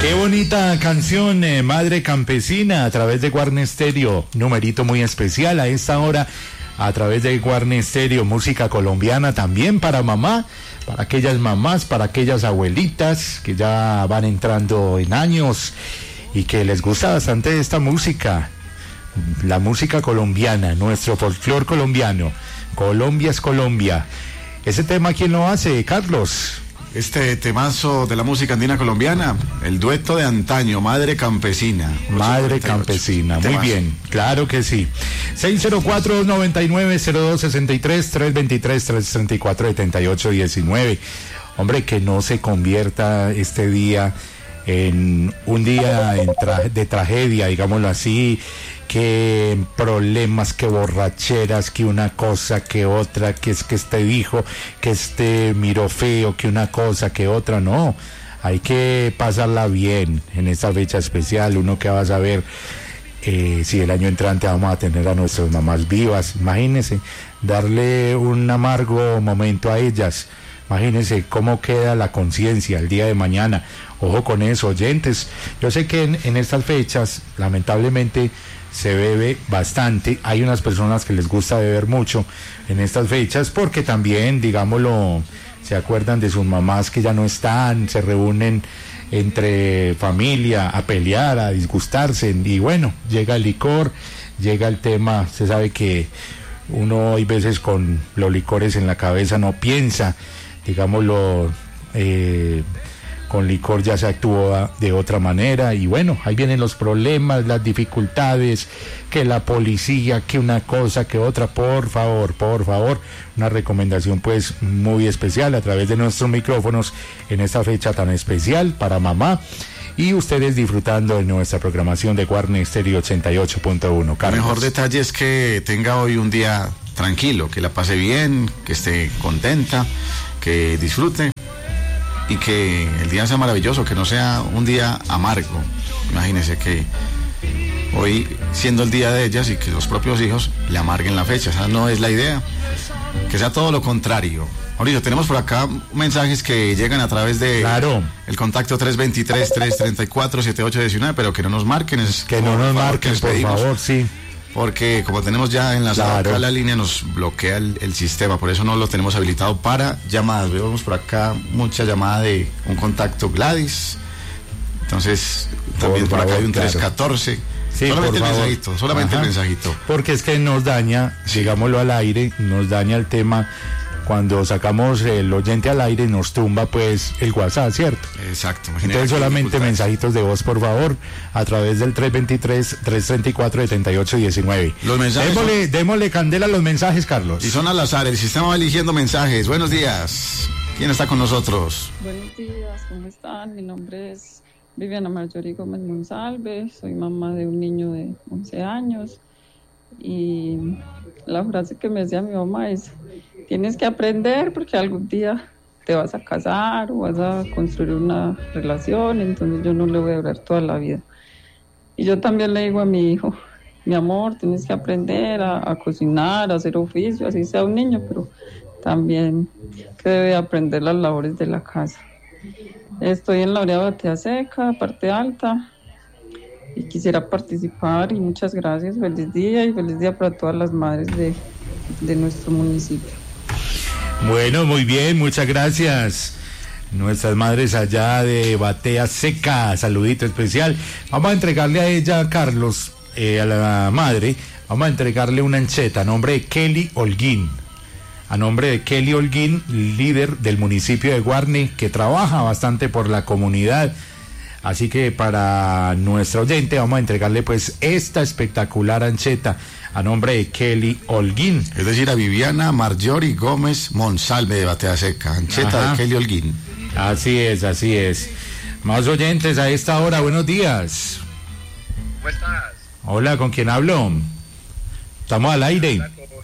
Qué bonita canción, Madre Campesina, a través de Guarne Stereo, numerito muy especial a esta hora, a través de Guarne Stereo, música colombiana también para mamá, para aquellas mamás, para aquellas abuelitas que ya van entrando en años y que les gusta bastante esta música, la música colombiana, nuestro folclor colombiano, Colombia es Colombia. Ese tema, ¿quién lo hace, Carlos? Este temazo de la música andina colombiana, el dueto de antaño, Madre Campesina. Madre Campesina, muy bien, claro que sí. 604-299-0263, 323-334-7819. Hombre, que no se convierta este día en un día de tragedia, digámoslo así, que problemas, que borracheras, que una cosa, que otra, que es que este dijo, que este miró feo, que una cosa, que otra, no. Hay que pasarla bien en esta fecha especial. Uno que va a saber si el año entrante vamos a tener a nuestras mamás vivas. Imagínense, darle un amargo momento a ellas. Imagínense cómo queda la conciencia el día de mañana. Ojo con eso, oyentes. Yo sé que en estas fechas, lamentablemente, se bebe bastante. Hay unas personas que les gusta beber mucho en estas fechas porque también, digámoslo, se acuerdan de sus mamás que ya no están, se reúnen entre familia a pelear, a disgustarse, y bueno, llega el licor, llega el tema. Se sabe que uno hay veces con los licores en la cabeza no piensa, digámoslo, con licor ya se actúa de otra manera, y bueno, ahí vienen los problemas, las dificultades, que la policía, que una cosa, que otra. Por favor, una recomendación pues muy especial a través de nuestros micrófonos en esta fecha tan especial para mamá, y ustedes disfrutando de nuestra programación de Guarne Stereo 88.1. El mejor detalle es que tenga hoy un día tranquilo, que la pase bien, que esté contenta, que disfrute y que el día sea maravilloso, que no sea un día amargo. Imagínense que hoy, siendo el día de ellas, y que los propios hijos le amarguen la fecha. Esa no es la idea, que sea todo lo contrario. Ahorita tenemos por acá mensajes que llegan a través de el contacto 323-334-7819, pero que no nos marquen. Que no nos marquen, por favor, sí. Porque como tenemos ya enlazado acá la línea, nos bloquea el sistema, por eso no lo tenemos habilitado para llamadas. Vemos por acá mucha llamada de un contacto Gladys, entonces también por acá hay un 314. Sí, solamente el mensajito, solamente el mensajito. Porque es que nos daña, digámoslo al aire, nos daña el tema. Cuando sacamos el oyente al aire nos tumba pues el WhatsApp, ¿cierto? Exacto. Entonces solamente mensajitos de voz, por favor, a través del 323-334-7819. Los mensajes démosle candela a los mensajes, Carlos. Y son al azar, el sistema va eligiendo mensajes. Buenos días. ¿Quién está con nosotros? Buenos días, ¿cómo están? Mi nombre es Viviana Marjorie Gómez Monsalve, soy mamá de un niño de 11 años. Y la frase que me decía mi mamá es: tienes que aprender porque algún día te vas a casar o vas a construir una relación, entonces yo no le voy a durar toda la vida. Y yo también le digo a mi hijo: mi amor, tienes que aprender a cocinar, a hacer oficio, así sea un niño, pero también que debe aprender las labores de la casa. Estoy en la vereda Batea Seca, parte alta, y quisiera participar, y muchas gracias. Feliz día, y feliz día para todas las madres de nuestro municipio. Bueno, muy bien, muchas gracias. Nuestras madres allá de Batea Seca, saludito especial. Vamos a entregarle a ella, Carlos, a la madre, vamos a entregarle una ancheta a nombre de Kelly Holguín. A nombre de Kelly Holguín, líder del municipio de Guarne, que trabaja bastante por la comunidad. Así que para nuestra oyente vamos a entregarle pues esta espectacular ancheta a nombre de Kelly Holguín. Es decir, a Viviana Marjorie Gómez Monsalve de Batea Seca, ancheta de Kelly Holguín. Así es, así es. Más oyentes a esta hora, buenos días. ¿Cómo estás? Hola, ¿con quién hablo? Estamos al aire.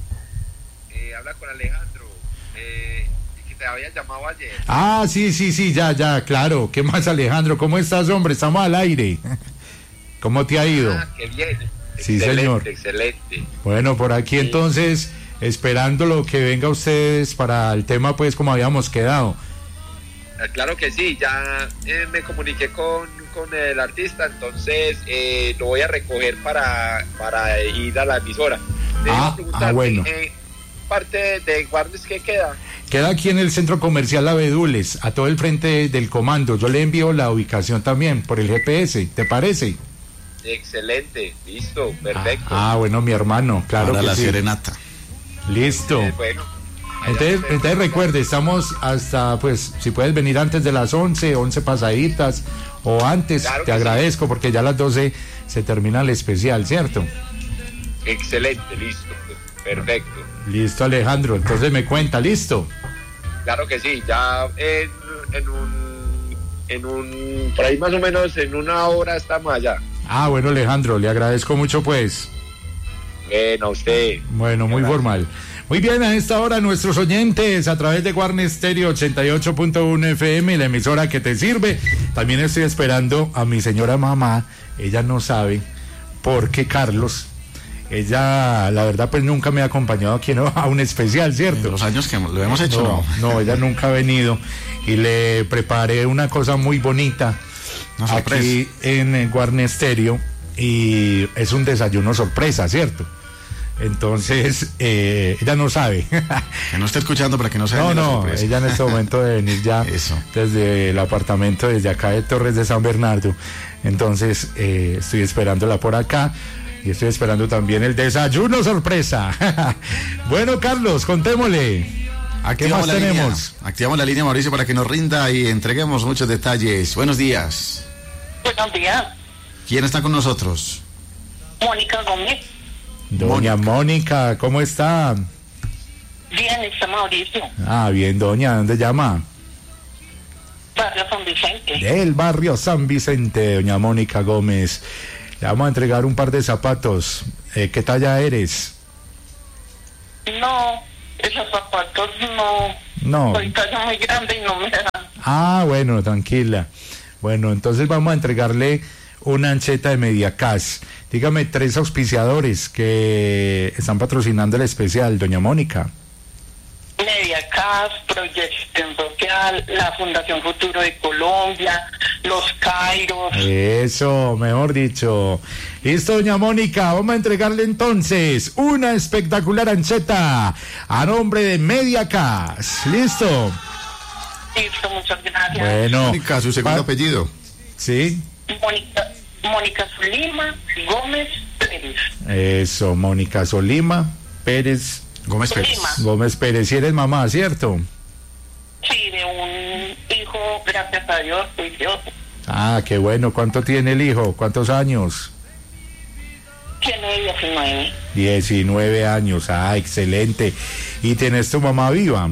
Habla con Alejandro, que te había llamado ayer. Ah, sí, ya, claro. ¿Qué más, Alejandro? ¿Cómo estás, hombre? Estamos al aire. ¿Cómo te ha ido? Ah, qué bien. Sí, excelente, señor. Excelente. Bueno, por aquí entonces, esperando lo que venga ustedes para el tema, pues, como habíamos quedado. Claro que sí, ya me comuniqué con el artista, entonces lo voy a recoger para ir a la emisora. Bueno. Parte de Guarnes, ¿qué queda? Queda aquí en el Centro Comercial Abedules, a todo el frente del comando. Yo le envío la ubicación también por el GPS, ¿te parece? Excelente, listo, perfecto. Bueno, mi hermano, claro para que la sí. serenata. Listo. Bueno. Entonces recuerde, estamos hasta, pues, si puedes venir antes de las 11 pasaditas, o antes, claro te agradezco, porque ya a las 12 se termina el especial, ¿cierto? Excelente, listo, perfecto. Listo, Alejandro, entonces me cuenta, ¿listo? Claro que sí, ya por ahí más o menos en una hora estamos allá. Bueno, Alejandro, le agradezco mucho, pues. Bueno, a usted. Bueno, muy formal. Muy bien, a esta hora nuestros oyentes a través de Guarne Stereo 88.1 FM, la emisora que te sirve. También estoy esperando a mi señora mamá. Ella no sabe por qué Carlos. Ella, la verdad, pues nunca me ha acompañado aquí a un especial, ¿cierto? En los años que lo hemos hecho, no, ella nunca ha venido. Y le preparé una cosa muy bonita aquí en Guarne Stereo. Y es un desayuno sorpresa, ¿cierto? Entonces, ella no sabe. Que no esté escuchando para que no se No, ella en este momento de venir ya desde el apartamento, desde acá de Torres de San Bernardo. Entonces, estoy esperándola por acá y estoy esperando también el desayuno sorpresa. Bueno, Carlos, contémosle. ¿Qué más tenemos? Activamos la línea, Mauricio, para que nos rinda y entreguemos muchos detalles. Buenos días. Buenos días. ¿Quién está con nosotros? Mónica Gómez. Doña Mónica, ¿cómo está? Bien, está Mauricio. Bien, doña, ¿dónde llama? Barrio San Vicente. Del barrio San Vicente, doña Mónica Gómez. Le vamos a entregar un par de zapatos. ¿Qué talla eres? No, esos zapatos no. Soy talla muy grande y no me dan. Bueno, tranquila. Bueno, entonces vamos a entregarle una ancheta de Mediacas. Dígame 3 auspiciadores que están patrocinando el especial, doña Mónica. Mediacas, Proyección Social, la Fundación Futuro de Colombia, Los Cairos. Eso, mejor dicho. Listo, doña Mónica, vamos a entregarle entonces una espectacular ancheta a nombre de Mediacas. ¿Listo? Listo, muchas gracias. Bueno. Mónica, su segundo apellido. Sí. Mónica Solima Gómez Pérez. Eso, Mónica Solima Pérez. Gómez Pérez. Gómez Pérez, y eres mamá, ¿cierto? Sí, de un hijo, gracias a Dios, juicioso. Qué bueno. ¿Cuánto tiene el hijo? ¿Cuántos años? Tiene 19. 19 años, excelente. ¿Y tienes tu mamá viva?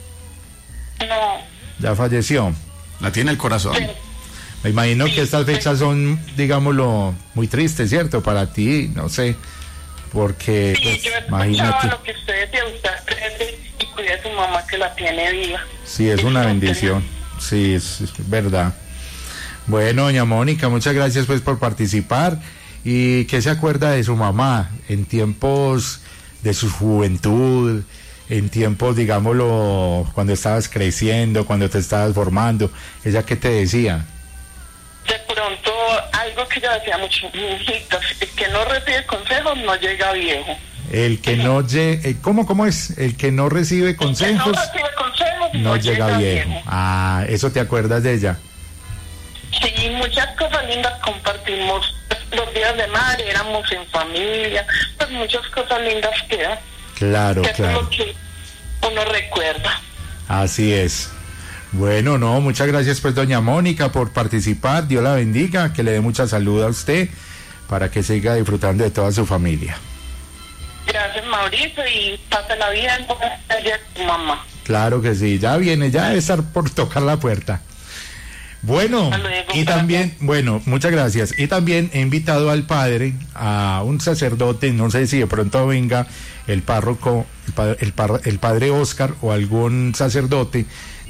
No. ¿Ya falleció? La tiene el corazón. Sí. Me imagino que estas fechas son, digámoslo, muy tristes, ¿cierto? Para ti, no sé, porque, sí, pues, yo imagínate. lo que usted decía, usted aprende y cuida a su mamá que la tiene viva. Sí, es una bendición, sí, es verdad. Bueno, doña Mónica, muchas gracias pues por participar. ¿Y qué se acuerda de su mamá en tiempos de su juventud, en tiempos, digámoslo, cuando estabas creciendo, cuando te estabas formando? ¿Ella qué te decía? De pronto, algo que yo decía mucho, hijitos, el que no recibe consejos no llega viejo. El que no ¿cómo es? El que no recibe consejos, el que no recibe consejos no llega viejo. ¿Eso te acuerdas de ella? Sí, muchas cosas lindas compartimos. Los días de madre, éramos en familia, pues muchas cosas lindas quedan. Claro, que claro. Es lo que uno recuerda. Así es. Bueno, muchas gracias pues doña Mónica por participar, Dios la bendiga, que le dé mucha salud a usted para que siga disfrutando de toda su familia. Gracias Mauricio y pásala bien con tu mamá. Claro que sí, ya viene, ya debe estar por tocar la puerta. Bueno, y también, muchas gracias. Y también he invitado al padre, a un sacerdote, no sé si de pronto venga el párroco, el padre Oscar o algún sacerdote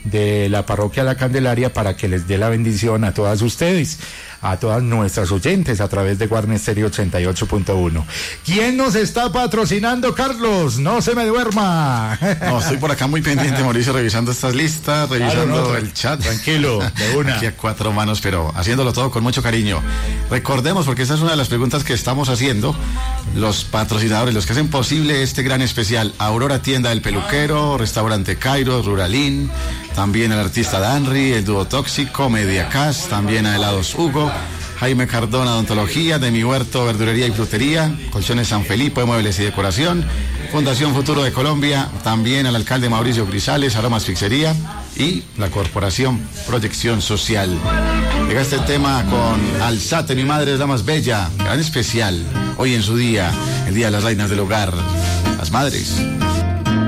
de la parroquia La Candelaria para que les dé la bendición a todas ustedes, a todas nuestras oyentes a través de Guarne Estéreo 88.1. ¿Quién nos está patrocinando, Carlos? No se me duerma. No, estoy por acá muy pendiente, Mauricio, revisando estas listas, revisando el chat. Tranquilo, de una. Aquí a cuatro manos, pero haciéndolo todo con mucho cariño. Recordemos, porque esta es una de las preguntas que estamos haciendo, los patrocinadores, los que hacen posible este gran especial: Aurora Tienda del Peluquero, Restaurante Cairo, Ruralín, también el artista Danry, el dúo Tóxico, Mediacast, también a Helados Hugo, Jaime Cardona Odontología, de Mi Huerto Verdulería y Frutería, Colchones San Felipe, Muebles y Decoración, Fundación Futuro de Colombia, también al alcalde Mauricio Grisales, Aromas Pizzería y la Corporación Proyección Social. Llega este tema con Alzate, mi madre es la más bella, gran especial, hoy en su día, el Día de las Reinas del Hogar, las madres.